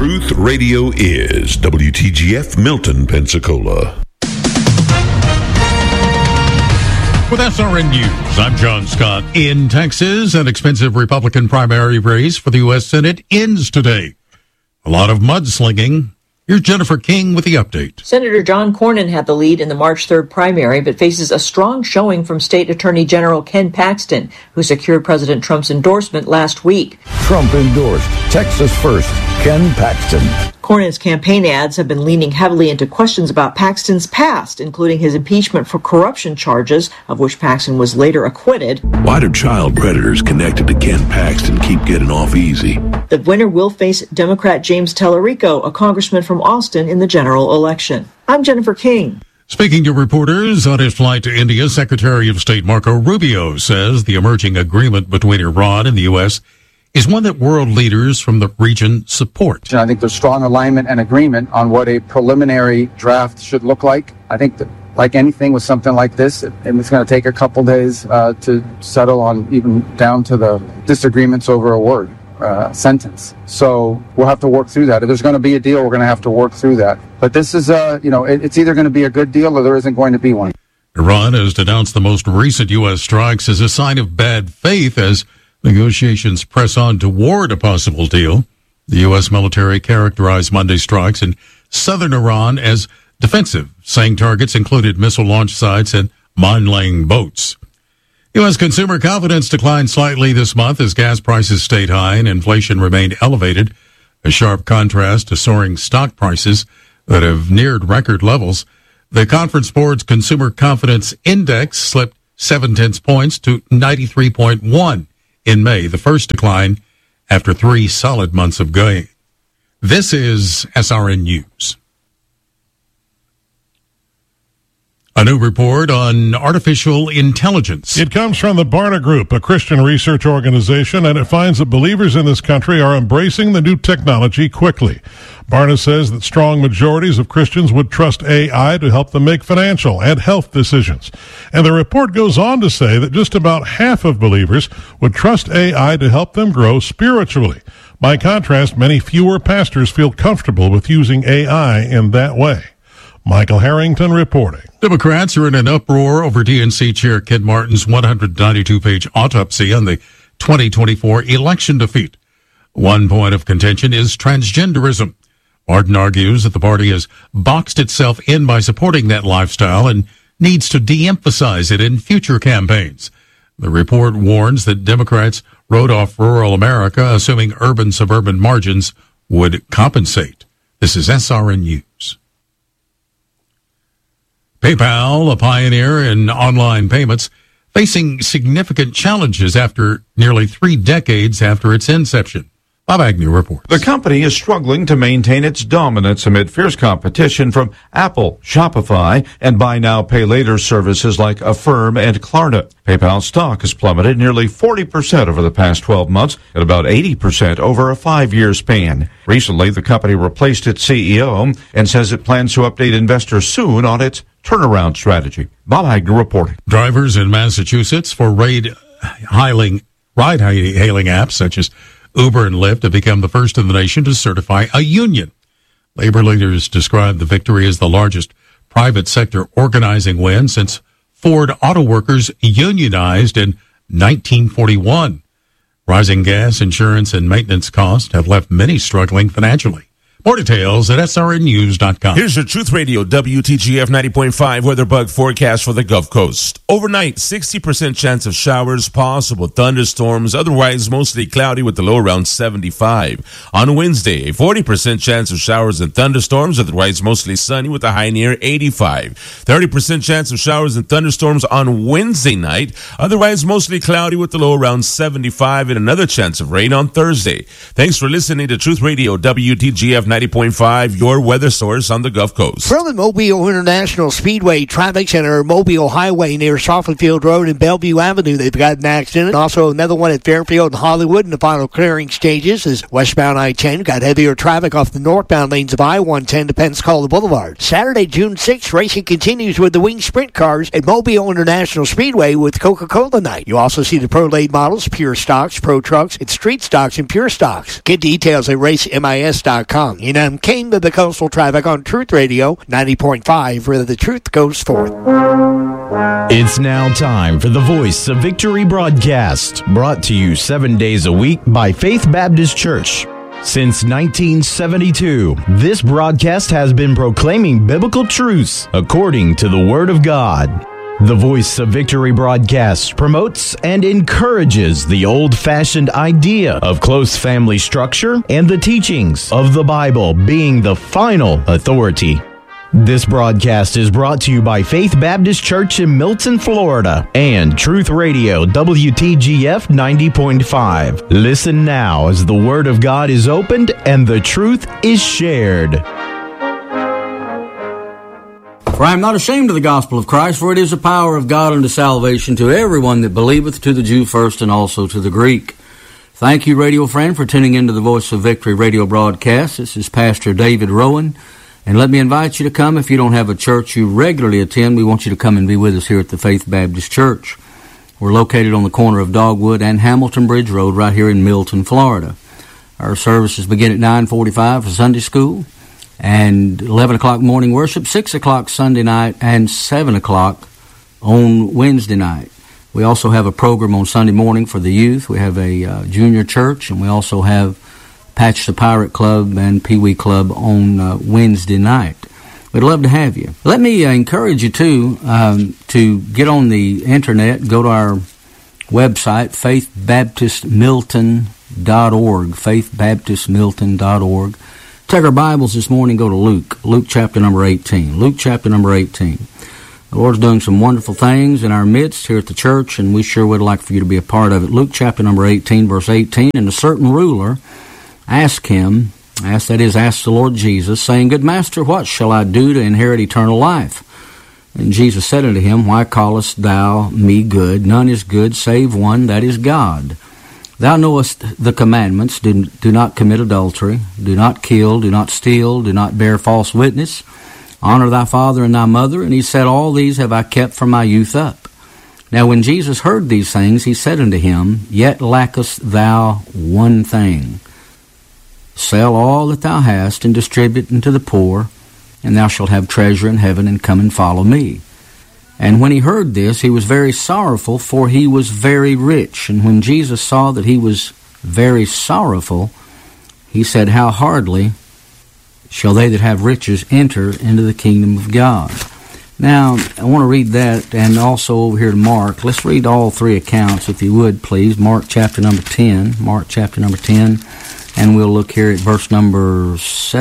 Truth Radio is WTGF Milton, Pensacola. With SRN News, I'm John Scott. In Texas, an expensive Republican primary race for the U.S. Senate ends today. A lot of mudslinging. Here's Jennifer King with the update. Senator John Cornyn had the lead in the March 3rd primary, but faces a strong showing from State Attorney General Ken Paxton, who secured President Trump's endorsement last week. Trump endorsed Texas First, Ken Paxton. Cornyn's campaign ads have been leaning heavily into questions about Paxton's past, including his impeachment for corruption charges, of which Paxton was later acquitted. Why do child predators connected to Ken Paxton keep getting off easy? The winner will face Democrat James Tellerico, a congressman from Austin, in the general election. I'm Jennifer King. Speaking to reporters on his flight to India, Secretary of State Marco Rubio says the emerging agreement between Iran and the U.S. is one that world leaders from the region support. I think there's strong alignment and agreement on what a preliminary draft should look like. I think that, like anything with something like this, it's going to take a couple days to settle on, even down to the disagreements over a word. Sentence. So we'll have to work through that. If there's going to be a deal, we're going to have to work through that. But this is, it's either going to be a good deal or there isn't going to be one. Iran has denounced the most recent U.S. strikes as a sign of bad faith as negotiations press on toward a possible deal. The U.S. military characterized Monday's strikes in southern Iran as defensive, saying targets included missile launch sites and mine-laying boats. U.S. consumer confidence declined slightly this month as gas prices stayed high and inflation remained elevated, a sharp contrast to soaring stock prices that have neared record levels. The Conference Board's Consumer Confidence Index slipped 0.7 points to 93.1 in May, the first decline after 3 solid months of gain. This is SRN News. A new report on artificial intelligence. It comes from the Barna Group, a Christian research organization, and it finds that believers in this country are embracing the new technology quickly. Barna says that strong majorities of Christians would trust AI to help them make financial and health decisions. And the report goes on to say that just about half of believers would trust AI to help them grow spiritually. By contrast, many fewer pastors feel comfortable with using AI in that way. Michael Harrington reporting. Democrats are in an uproar over DNC Chair Kid Martin's 192-page autopsy on the 2024 election defeat. One point of contention is transgenderism. Martin argues that the party has boxed itself in by supporting that lifestyle and needs to de-emphasize it in future campaigns. The report warns that Democrats wrote off rural America, assuming urban-suburban margins would compensate. This is SRN News. PayPal, a pioneer in online payments, facing significant challenges after nearly 3 decades after its inception. Bob Agnew reports. The company is struggling to maintain its dominance amid fierce competition from Apple, Shopify, and buy now, pay later services like Affirm and Klarna. PayPal stock has plummeted nearly 40% over the past 12 months and about 80% over a 5-year span. Recently, the company replaced its CEO and says it plans to update investors soon on its turnaround strategy. Bob Agnew reporting. Drivers in Massachusetts for ride-hailing apps such as Uber and Lyft have become the first in the nation to certify a union. Labor leaders describe the victory as the largest private sector organizing win since Ford Auto Workers unionized in 1941. Rising gas, insurance, and maintenance costs have left many struggling financially. More details at srnnews.com. Here's your Truth Radio WTGF 90.5 weather bug forecast for the Gulf Coast. Overnight, 60% chance of showers, possible thunderstorms, otherwise mostly cloudy with the low around 75. On Wednesday, 40% chance of showers and thunderstorms, otherwise mostly sunny with a high near 85. 30% chance of showers and thunderstorms on Wednesday night, otherwise mostly cloudy with the low around 75 and another chance of rain on Thursday. Thanks for listening to Truth Radio WTGF 90.5, your weather source on the Gulf Coast. From the Mobile International Speedway Traffic Center, Mobile Highway near Sausalito Road and Bellevue Avenue, they've got an accident. Also another one at Fairfield and Hollywood in the final clearing stages as westbound I-10 got heavier traffic off the northbound lanes of I-110 to Pensacola Boulevard. Saturday, June 6th, racing continues with the Wing Sprint cars at Mobile International Speedway with Coca-Cola Night. You also see the Pro Late models, Pure Stocks, Pro Trucks, and Street Stocks and Pure Stocks. Get details at racemis.com. And I'm King to the Coastal Traffic on Truth Radio 90.5, where the truth goes forth. It's now time for the Voice of Victory broadcast, brought to you 7 days a week by Faith Baptist Church. Since 1972, this broadcast has been proclaiming biblical truths according to the Word of God. The Voice of Victory broadcast promotes and encourages the old-fashioned idea of close family structure and the teachings of the Bible being the final authority. This broadcast is brought to you by Faith Baptist Church in Milton, Florida, and Truth Radio WTGF 90.5. Listen now as the Word of God is opened and the truth is shared. For I am not ashamed of the gospel of Christ, for it is the power of God unto salvation to everyone that believeth, to the Jew first and also to the Greek. Thank you, radio friend, for tuning into the Voice of Victory radio broadcast. This is Pastor David Rowan. And let me invite you to come. If you don't have a church you regularly attend, we want you to come and be with us here at the Faith Baptist Church. We're located on the corner of Dogwood and Hamilton Bridge Road right here in Milton, Florida. Our services begin at 9:45 for Sunday school and 11 o'clock morning worship, 6 o'clock Sunday night, and 7 o'clock on Wednesday night. We also have a program on Sunday morning for the youth. We have a junior church, and we also have Patch the Pirate Club and Pee Wee Club on Wednesday night. We'd love to have you. Let me encourage you, too, to get on the internet, go to our website, faithbaptistmilton.org, faithbaptistmilton.org. Take our Bibles this morning, go to Luke chapter number 18. Luke chapter number 18. The Lord's doing some wonderful things in our midst here at the church, and we sure would like for you to be a part of it. Luke chapter number 18, verse 18, and a certain ruler asked the Lord Jesus, saying, Good Master, what shall I do to inherit eternal life? And Jesus said unto him, Why callest thou me good? None is good save one, that is God. Thou knowest the commandments, do not commit adultery, do not kill, do not steal, do not bear false witness, honor thy father and thy mother. And he said, All these have I kept from my youth up. Now when Jesus heard these things, he said unto him, Yet lackest thou one thing. Sell all that thou hast, and distribute unto the poor, and thou shalt have treasure in heaven, and come and follow me. And when he heard this, he was very sorrowful, for he was very rich. And when Jesus saw that he was very sorrowful, he said, How hardly shall they that have riches enter into the kingdom of God. Now, I want to read that, and also over here to Mark. Let's read all three accounts, if you would, please. Mark chapter number 10. Mark chapter number 10. And we'll look here at verse number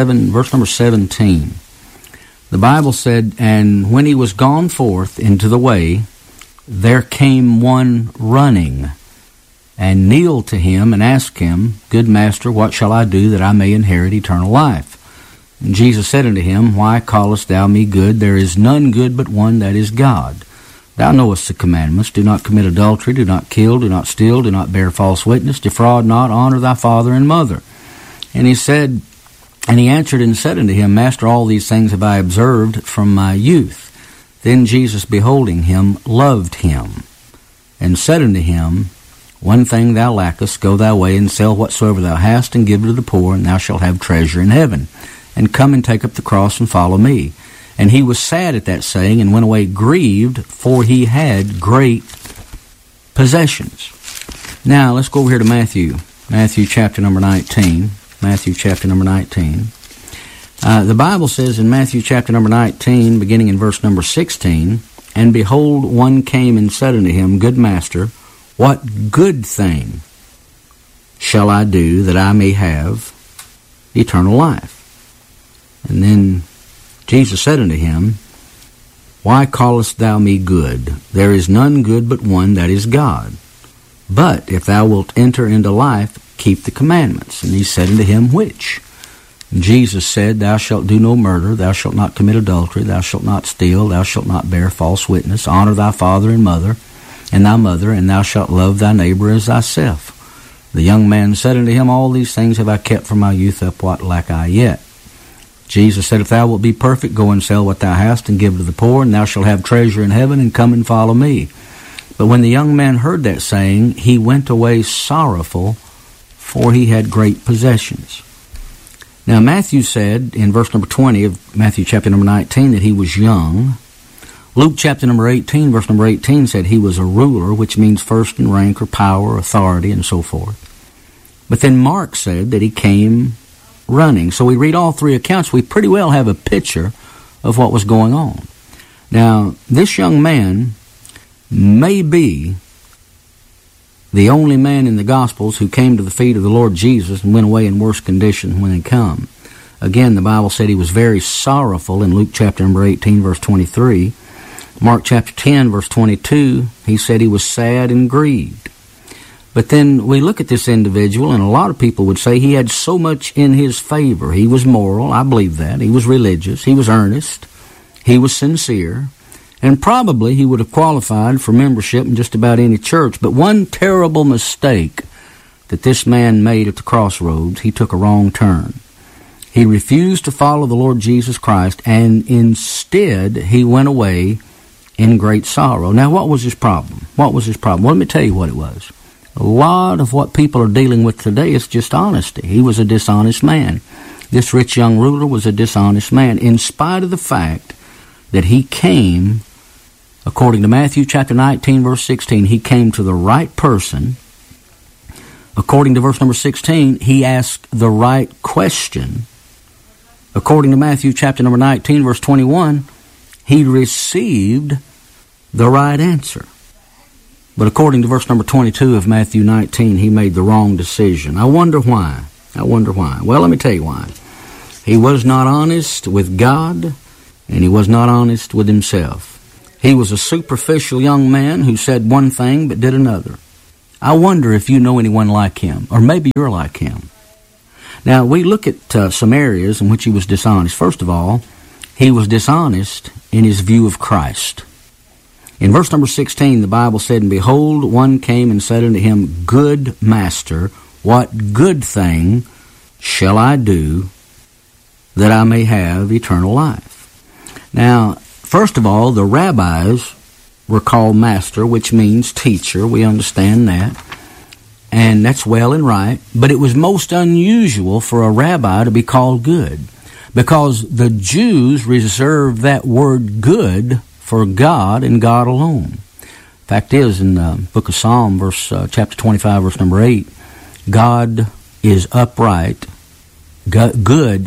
17. The Bible said, And when he was gone forth into the way, there came one running, and kneeled to him, and asked him, Good Master, what shall I do that I may inherit eternal life? And Jesus said unto him, Why callest thou me good? There is none good but one, that is God. Thou knowest the commandments, do not commit adultery, do not kill, do not steal, do not bear false witness, defraud not, honor thy father and mother. And he answered and said unto him, Master, all these things have I observed from my youth. Then Jesus, beholding him, loved him, and said unto him, One thing thou lackest, go thy way, and sell whatsoever thou hast, and give it to the poor, and thou shalt have treasure in heaven. And come and take up the cross, and follow me. And he was sad at that saying, and went away grieved, for he had great possessions. Now, let's go over here to Matthew. Matthew chapter number 19. Matthew chapter number 19. The Bible says in Matthew chapter number 19, beginning in verse number 16, And behold, one came and said unto him, Good Master, what good thing shall I do that I may have eternal life? And then Jesus said unto him, Why callest thou me good? There is none good but one, that is God. But if thou wilt enter into life, keep the commandments. And he said unto him, Which? And Jesus said, thou shalt do no murder, thou shalt not commit adultery, thou shalt not steal, thou shalt not bear false witness, honor thy father and mother, and thy mother, and thou shalt love thy neighbor as thyself. The young man said unto him, all these things have I kept from my youth up, what lack I yet? Jesus said, if thou wilt be perfect, go and sell what thou hast, and give to the poor, and thou shalt have treasure in heaven, and come and follow me. But when the young man heard that saying, he went away sorrowful, for he had great possessions. Now Matthew said in verse number 20 of Matthew chapter number 19 that he was young. Luke chapter number 18, verse number 18 said he was a ruler, which means first in rank or power, authority, and so forth. But then Mark said that he came running. So we read all three accounts. We pretty well have a picture of what was going on. Now, this young man may be the only man in the Gospels who came to the feet of the Lord Jesus and went away in worse condition when he come. Again, the Bible said he was very sorrowful in Luke chapter number 18, verse 23. Mark chapter 10, verse 22, he said he was sad and grieved. But then we look at this individual, and a lot of people would say he had so much in his favor. He was moral, I believe that. He was religious, he was earnest, he was sincere, and probably he would have qualified for membership in just about any church. But one terrible mistake that this man made at the crossroads, he took a wrong turn. He refused to follow the Lord Jesus Christ, and instead he went away in great sorrow. Now, what was his problem? What was his problem? Well, let me tell you what it was. A lot of what people are dealing with today is just honesty. He was a dishonest man. This rich young ruler was a dishonest man, in spite of the fact that he came, according to Matthew chapter 19, verse 16, he came to the right person. According to verse number 16, he asked the right question. According to Matthew chapter number 19, verse 21, he received the right answer. But according to verse number 22 of Matthew 19, he made the wrong decision. I wonder why. Well, let me tell you why. He was not honest with God, and he was not honest with himself. He was a superficial young man who said one thing but did another. I wonder if you know anyone like him, or maybe you're like him. Now, we look at some areas in which he was dishonest. First of all, he was dishonest in his view of Christ. In verse number 16, the Bible said, and behold, one came and said unto him, Good master, what good thing shall I do that I may have eternal life? Now, first of all, the rabbis were called master, which means teacher. We understand that. And that's well and right. But it was most unusual for a rabbi to be called good, because the Jews reserved that word good for God and God alone. Fact is, in the book of Psalm, chapter 25, verse number 8, God is upright, good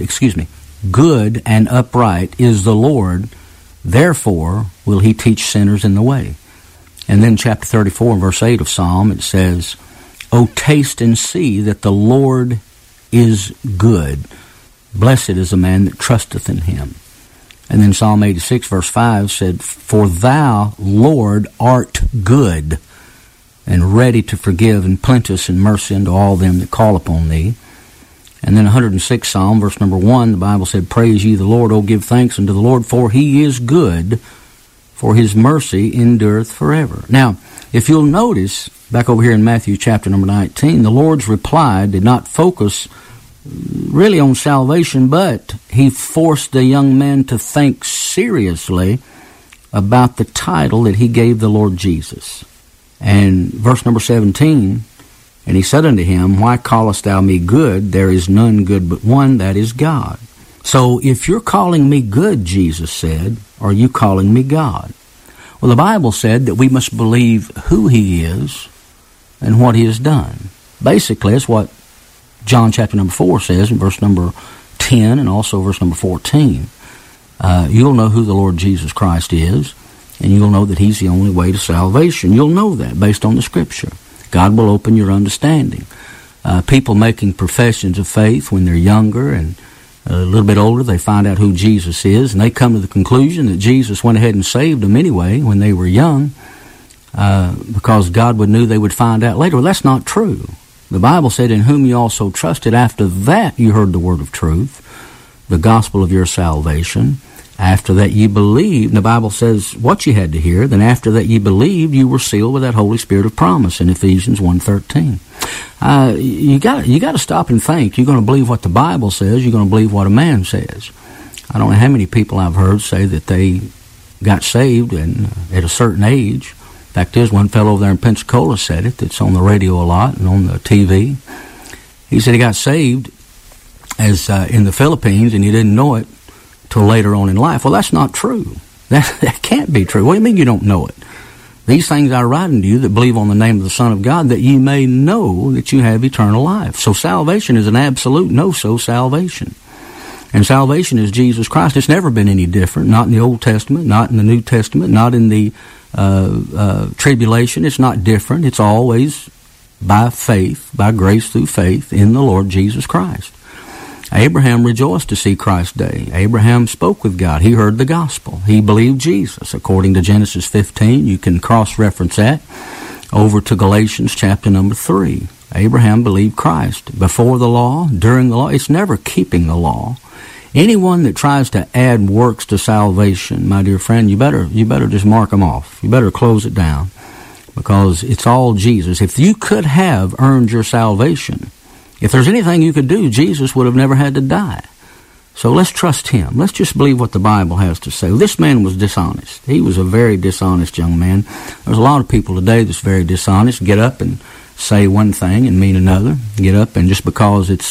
and upright is the Lord, therefore will he teach sinners in the way. And then chapter 34, verse 8 of Psalm, it says, O taste and see that the Lord is good. Blessed is the man that trusteth in him. And then Psalm 86, verse 5 said, For thou, Lord, art good, and ready to forgive, and plenteous in mercy unto all them that call upon thee. And then 106 Psalm, verse number 1, the Bible said, Praise ye the Lord, O give thanks unto the Lord, for he is good, for his mercy endureth forever. Now, if you'll notice, back over here in Matthew chapter number 19, the Lord's reply did not focus really on salvation, but he forced the young man to think seriously about the title that he gave the Lord Jesus. And verse number 17, and he said unto him, Why callest thou me good? There is none good but one, that is God. So if you're calling me good, Jesus said, are you calling me God? Well, the Bible said that we must believe who he is and what he has done. Basically, it's what John chapter number 4 says in verse number 10 and also verse number 14. You'll know who the Lord Jesus Christ is, and you'll know that he's the only way to salvation. You'll know that based on the Scripture. God will open your understanding. People making professions of faith when they're younger and a little bit older, they find out who Jesus is, and they come to the conclusion that Jesus went ahead and saved them anyway when they were young because God knew they would find out later. Well, that's not true. The Bible said, in whom you also trusted. After that you heard the word of truth, the gospel of your salvation. After that ye believed, the Bible says what you had to hear. Then after that ye believed, you were sealed with that Holy Spirit of promise in Ephesians 1:13. You got to stop and think. You're going to believe what the Bible says. You're going to believe what a man says. I don't know how many people I've heard say that they got saved and at a certain age. Fact is, one fellow over there in Pensacola said it. It's on the radio a lot and on the TV. He said he got saved as in the Philippines, and he didn't know it till later on in life. Well, that's not true. That can't be true. What do you mean you don't know it? These things I write unto you that believe on the name of the Son of God, that ye may know that you have eternal life. So salvation is an absolute no-so salvation. And salvation is Jesus Christ. It's never been any different, not in the Old Testament, not in the New Testament, not in the tribulation. It's not different. It's always by faith, by grace through faith in the Lord Jesus Christ. Abraham rejoiced to see Christ's day. Abraham spoke with God. He heard the gospel. He believed Jesus. According to Genesis 15, you can cross-reference that over to Galatians chapter number 3. Abraham believed Christ. Before the law, during the law, it's never keeping the law. Anyone that tries to add works to salvation, my dear friend, you better just mark them off. You better close it down, because it's all Jesus. If you could have earned your salvation, if there's anything you could do, Jesus would have never had to die. So let's trust him. Let's just believe what the Bible has to say. This man was dishonest. He was a very dishonest young man. There's a lot of people today that's very dishonest, get up and say one thing and mean another. Get up and just because it's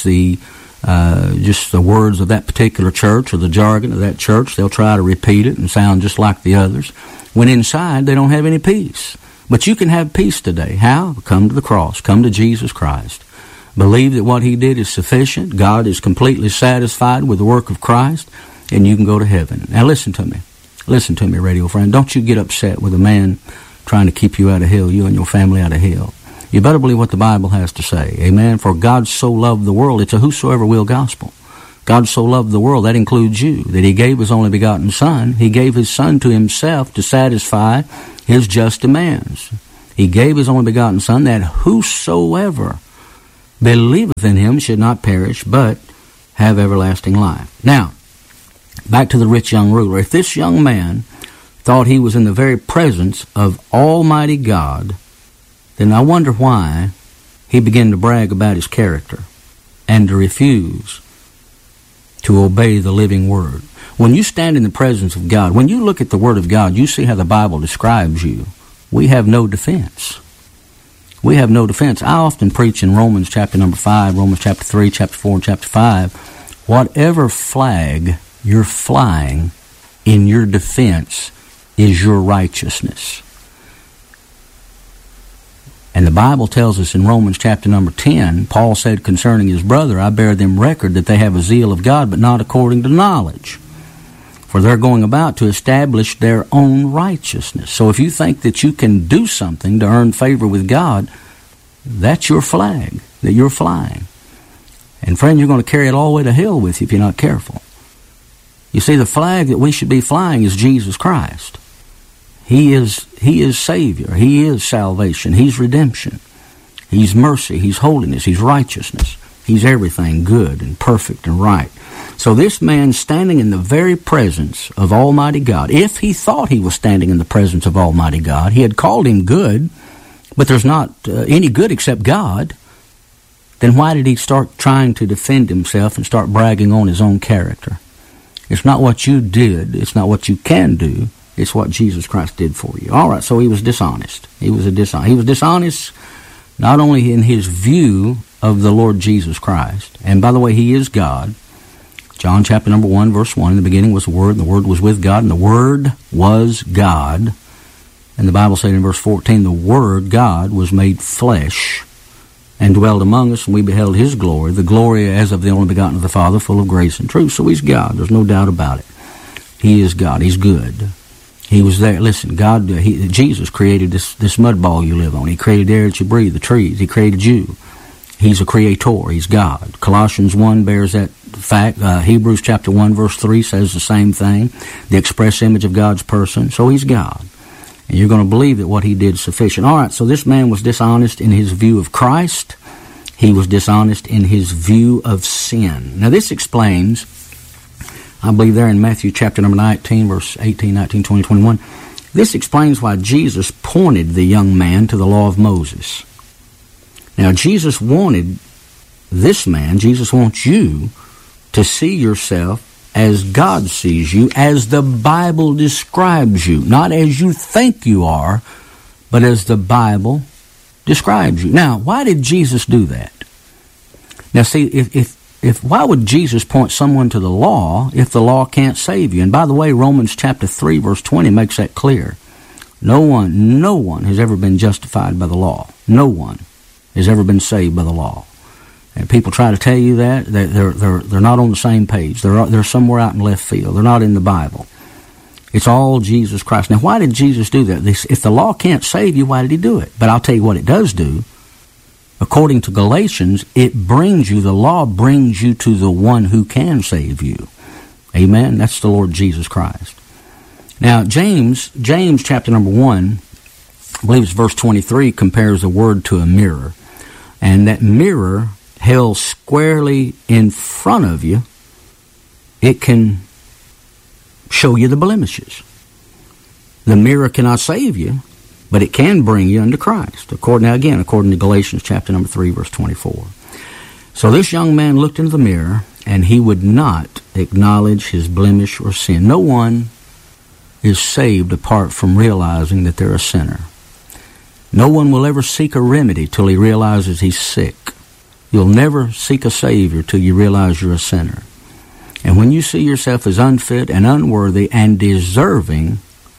just the words of that particular church or the jargon of that church, they'll try to repeat it and sound just like the others. When inside, they don't have any peace. But you can have peace today. How? Come to the cross. Come to Jesus Christ. Believe that what he did is sufficient. God is completely satisfied with the work of Christ, and you can go to heaven. Now listen to me. Listen to me, radio friend. Don't you get upset with a man trying to keep you out of hell, you and your family out of hell. You better believe what the Bible has to say. Amen. For God so loved the world. It's a whosoever will gospel. God so loved the world, that includes you, that he gave his only begotten Son. He gave his Son to himself to satisfy his just demands. He gave his only begotten Son, that whosoever believeth in him should not perish, but have everlasting life. Now, back to the rich young ruler. If this young man thought he was in the very presence of Almighty God, then I wonder why he began to brag about his character and to refuse to obey the living Word. When you stand in the presence of God, when you look at the Word of God, you see how the Bible describes you. We have no defense. We have no defense. I often preach in Romans chapter number 5, Romans chapter 3, chapter 4, and chapter 5. Whatever flag you're flying in your defense is your righteousness. And the Bible tells us in Romans chapter number 10, Paul said concerning his brother, I bear them record that they have a zeal of God, but not according to knowledge. For they're going about to establish their own righteousness. So if you think that you can do something to earn favor with God, that's your flag that you're flying. And friend, you're going to carry it all the way to hell with you if you're not careful. You see, the flag that we should be flying is Jesus Christ. He is Savior. He is salvation. He's redemption. He's mercy. He's holiness. He's righteousness. He's everything good and perfect and right. So this man standing in the very presence of Almighty God, if he thought he was standing in the presence of Almighty God, he had called him good, but there's not any good except God, then why did he start trying to defend himself and start bragging on his own character? It's not what you did. It's not what you can do. It's what Jesus Christ did for you. All right, so he was dishonest. He was dishonest not only in his view of the Lord Jesus Christ, and by the way, he is God. John chapter number 1, verse 1, in the beginning was the Word, and the Word was with God, and the Word was God. And the Bible said in verse 14, the Word, God, was made flesh and dwelled among us, and we beheld his glory, the glory as of the only begotten of the Father, full of grace and truth. So he's God. There's no doubt about it. He is God. He's good. He was there. Listen, Jesus created this mud ball you live on. He created the air that you breathe, the trees. He created you. He's a creator. He's God. Colossians 1 bears that fact. Hebrews chapter 1 verse 3 says the same thing. The express image of God's person. So he's God. And you're going to believe that what he did is sufficient. All right, so this man was dishonest in his view of Christ. He was dishonest in his view of sin. Now this explains, I believe there in Matthew chapter number 19, verse 18, 19, 20, 21, this explains why Jesus pointed the young man to the law of Moses. Now Jesus wanted this man, Jesus wants you to see yourself as God sees you, as the Bible describes you, not as you think you are, but as the Bible describes you. Now, why did Jesus do that? Now, see, if why would Jesus point someone to the law if the law can't save you? And by the way, Romans chapter 3, verse 20 makes that clear. No one has ever been justified by the law. No one has ever been saved by the law. And people try to tell you that they're not on the same page. They're somewhere out in left field. They're not in the Bible. It's all Jesus Christ. Now, why did Jesus do that? If the law can't save you, why did he do it? But I'll tell you what it does do. According to Galatians, the law brings you to the one who can save you. Amen? That's the Lord Jesus Christ. Now, James chapter number 1, I believe it's verse 23, compares the word to a mirror. And that mirror held squarely in front of you, it can show you the blemishes. The mirror cannot save you, but it can bring you unto Christ. According to Galatians chapter number 3, verse 24. So this young man looked into the mirror, and he would not acknowledge his blemish or sin. No one is saved apart from realizing that they're a sinner. No one will ever seek a remedy till he realizes he's sick. You'll never seek a Savior till you realize you're a sinner. And when you see yourself as unfit and unworthy and deserving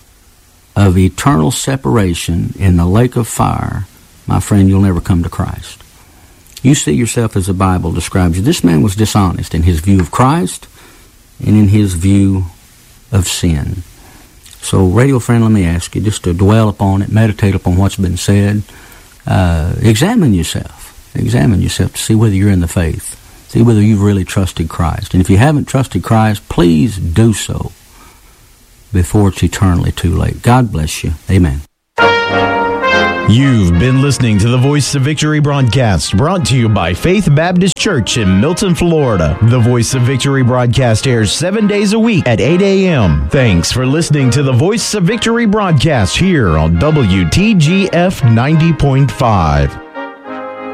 of eternal separation in the lake of fire, my friend, you'll never come to Christ. You see yourself as the Bible describes you. This man was dishonest in his view of Christ and in his view of sin. So, radio friend, let me ask you just to dwell upon it, meditate upon what's been said. Examine yourself. Examine yourself to see whether you're in the faith. See whether you've really trusted Christ. And if you haven't trusted Christ, please do so before it's eternally too late. God bless you. Amen. You've been listening to the Voice of Victory broadcast, brought to you by Faith Baptist Church in Milton, Florida. The Voice of Victory broadcast airs 7 days a week at 8 a.m. Thanks for listening to the Voice of Victory broadcast here on WTGF 90.5.